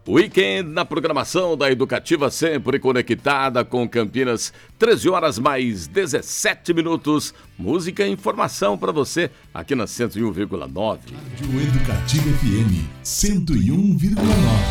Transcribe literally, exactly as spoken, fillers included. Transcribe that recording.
Weekend na programação da Educativa, sempre conectada com Campinas, treze horas mais dezessete minutos. Música e informação para você aqui na cento e um vírgula nove. Rádio Educativa F M cento e um vírgula nove.